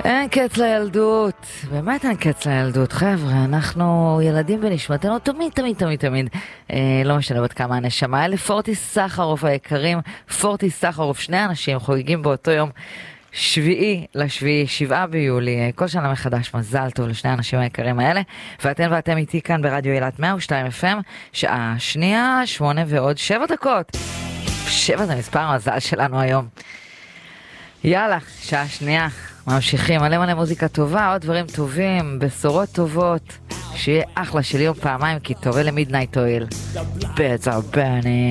אין קץ לילדות, באמת אין קץ לילדות, חבר'ה, אנחנו ילדים בנשמתנו תמיד, לא משנה בת כמה הנשמה, אלה פורטי סחרוף היקרים, פורטי סחרוף, שני אנשים חוגגים באותו יום, 7 ביולי, כל שנה מחדש, מזל טוב לשני האנשים היקרים האלה, ואתם איתי כאן ברדיו אילת 102 FM, שעה שנייה, 8 ועוד 7 דקות, 7 זה מספר המזל שלנו היום. יאללה, שעה שנייה, ממשיכים, מלא מוזיקה טובה, עוד דברים טובים, בשורות טובות, שיהיה אחלה של יום פעמיים, כי טוב אלה מידנייט אויל. בטח בני.